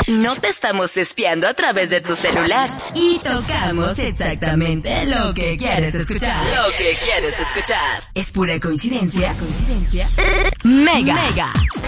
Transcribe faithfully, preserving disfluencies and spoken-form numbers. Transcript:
No te estamos espiando a través de tu celular. Y tocamos exactamente lo que quieres escuchar. Lo que quieres escuchar. ¿Es pura coincidencia? ¿Coincidencia? Mega. Mega.